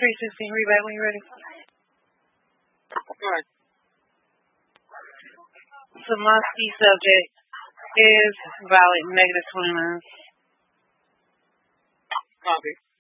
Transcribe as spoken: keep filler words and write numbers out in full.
three sixteen, read back when you're ready. Alright. So my key subject is valid negative twenty-nine. Copy.